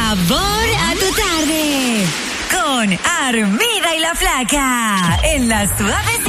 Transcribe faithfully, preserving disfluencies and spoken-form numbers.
Sabor a tu tarde. Con Armida y la Flaca. En la Suavecita.